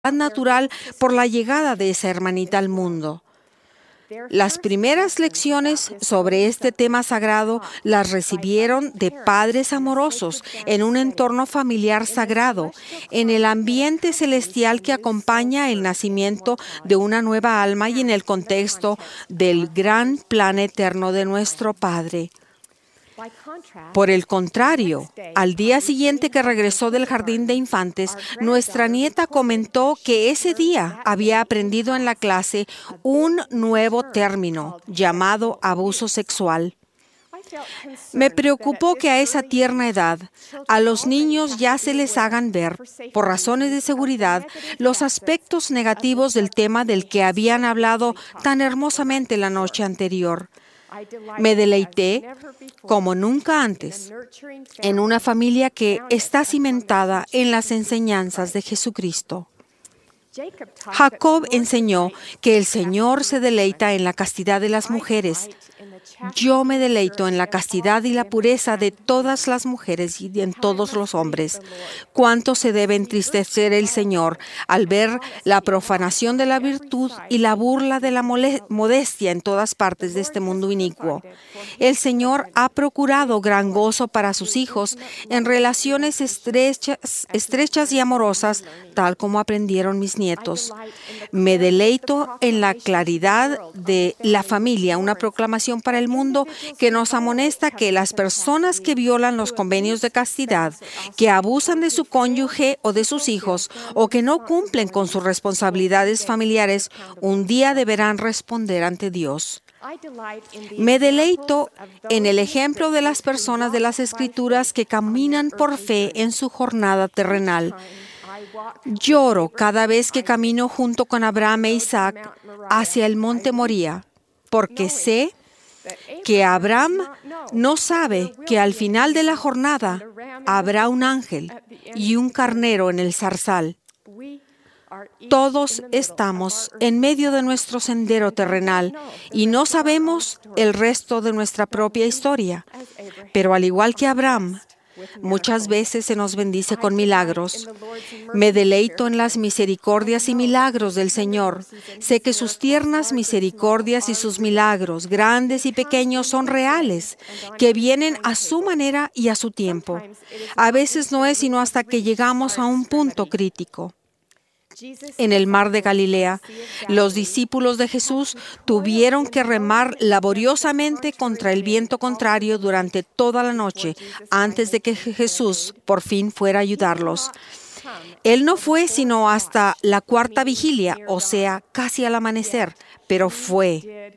natural por la llegada de esa hermanita al mundo. Las primeras lecciones sobre este tema sagrado las recibieron de padres amorosos en un entorno familiar sagrado, en el ambiente celestial que acompaña el nacimiento de una nueva alma y en el contexto del gran plan eterno de nuestro Padre. Por el contrario, al día siguiente que regresó del jardín de infantes, nuestra nieta comentó que ese día había aprendido en la clase un nuevo término llamado abuso sexual. Me preocupó que a esa tierna edad a los niños ya se les hagan ver, por razones de seguridad, los aspectos negativos del tema del que habían hablado tan hermosamente la noche anterior. Me deleité, como nunca antes, en una familia que está cimentada en las enseñanzas de Jesucristo. Jacob enseñó que el Señor se deleita en la castidad de las mujeres. Yo me deleito en la castidad y la pureza de todas las mujeres y en todos los hombres. Cuánto se debe entristecer el Señor al ver la profanación de la virtud y la burla de la modestia en todas partes de este mundo inicuo. El Señor ha procurado gran gozo para sus hijos en relaciones estrechas y amorosas, tal como aprendieron mis nietos. Me deleito en la claridad de la familia, una proclamación para el mundo que nos amonesta que las personas que violan los convenios de castidad, que abusan de su cónyuge o de sus hijos, o que no cumplen con sus responsabilidades familiares, un día deberán responder ante Dios. Me deleito en el ejemplo de las personas de las Escrituras que caminan por fe en su jornada terrenal. Lloro cada vez que camino junto con Abraham e Isaac hacia el monte Moría, porque sé que Abraham no sabe que al final de la jornada habrá un ángel y un carnero en el zarzal. Todos estamos en medio de nuestro sendero terrenal y no sabemos el resto de nuestra propia historia. Pero al igual que Abraham, muchas veces se nos bendice con milagros. Me deleito en las misericordias y milagros del Señor. Sé que sus tiernas misericordias y sus milagros, grandes y pequeños, son reales, que vienen a su manera y a su tiempo. A veces no es sino hasta que llegamos a un punto crítico. En el mar de Galilea, los discípulos de Jesús tuvieron que remar laboriosamente contra el viento contrario durante toda la noche antes de que Jesús por fin fuera a ayudarlos. Él no fue sino hasta la cuarta vigilia, o sea, casi al amanecer, pero fue.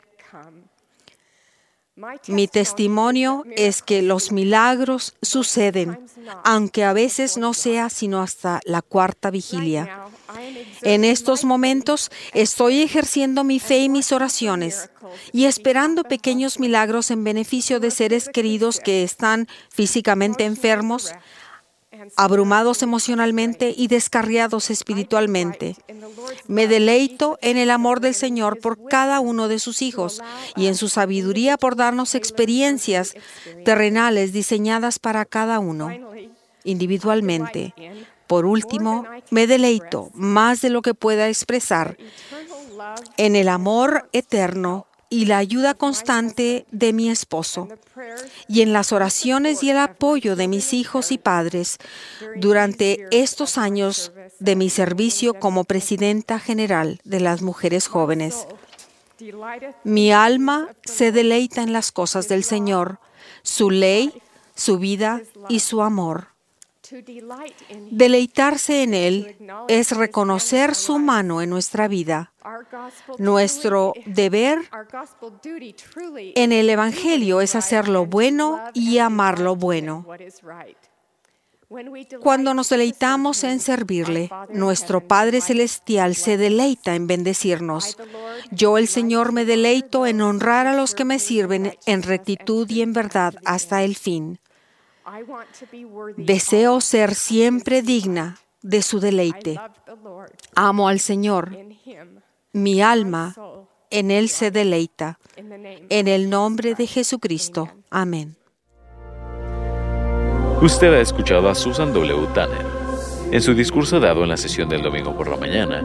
Mi testimonio es que los milagros suceden, aunque a veces no sea sino hasta la cuarta vigilia. En estos momentos estoy ejerciendo mi fe y mis oraciones y esperando pequeños milagros en beneficio de seres queridos que están físicamente enfermos, abrumados emocionalmente y descarriados espiritualmente. Me deleito en el amor del Señor por cada uno de sus hijos y en su sabiduría por darnos experiencias terrenales diseñadas para cada uno, individualmente. Por último, me deleito, más de lo que pueda expresar, en el amor eterno y la ayuda constante de mi esposo, y en las oraciones y el apoyo de mis hijos y padres durante estos años de mi servicio como presidenta general de las mujeres jóvenes. Mi alma se deleita en las cosas del Señor, su ley, su vida y su amor. Deleitarse en Él es reconocer su mano en nuestra vida. Nuestro deber en el Evangelio es hacer lo bueno y amar lo bueno. Cuando nos deleitamos en servirle, nuestro Padre Celestial se deleita en bendecirnos. Yo, el Señor, me deleito en honrar a los que me sirven en rectitud y en verdad hasta el fin. Deseo ser siempre digna de su deleite. Amo al Señor. Mi alma en Él se deleita. En el nombre de Jesucristo. Amén. Usted ha escuchado a Susan W. Tanner. En su discurso dado en la sesión del domingo por la mañana,